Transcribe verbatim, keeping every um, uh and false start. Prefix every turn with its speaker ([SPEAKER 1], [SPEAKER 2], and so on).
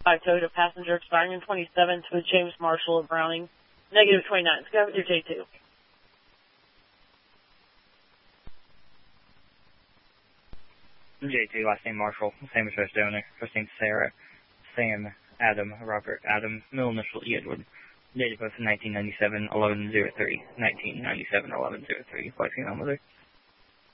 [SPEAKER 1] five Toyota passenger expiring in twenty-seven to James Marshall of Browning, negative twenty-nine. Sky with your J two.
[SPEAKER 2] J two, last name Marshall, same as first owner, first name Sarah, Sam, Adam, Robert, Adam, middle initial E. Edward, date of birth nineteen ninety-seven, eleven oh three, nineteen ninety-seven, eleven oh three, by female mother.